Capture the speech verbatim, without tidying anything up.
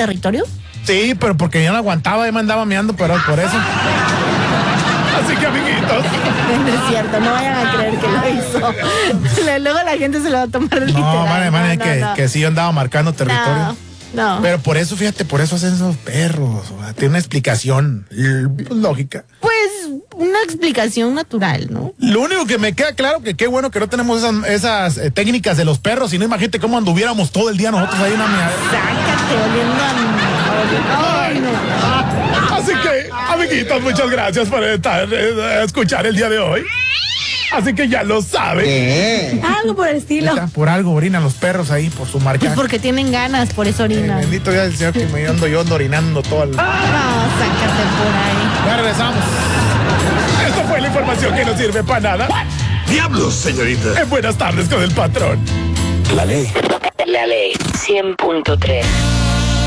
territorio? Sí, pero porque yo no aguantaba y me andaba meando, pero por eso. Así que, amiguitos. No es cierto, no vayan a creer que lo hizo. Luego la gente se lo va a tomar literal. No, man, man, no, es no, que, no. que sí yo andaba marcando territorio. No, no. Pero por eso, fíjate, por eso hacen esos perros. O sea, tiene una explicación l- lógica. Pues una explicación natural, ¿no? Lo único que me queda claro que qué bueno que no tenemos esas, esas eh, técnicas de los perros. Si no, imagínate cómo anduviéramos todo el día nosotros ahí en una mía. Sácate oliendo a... Ay, no. Así que, amiguitos, muchas gracias por estar, eh, escuchar el día de hoy. Así que ya lo saben. Algo por el estilo. Está, por algo orinan los perros ahí, por su marca. Pues porque tienen ganas, por eso Eh, orinan. bendito Dios del Señor que me ando yo ando orinando todo el... No, sácate por ahí. Ya regresamos. Esto fue la información que no sirve para nada. ¡Diablos, señorita! En Buenas Tardes con el Patrón. La ley. La ley cien punto tres.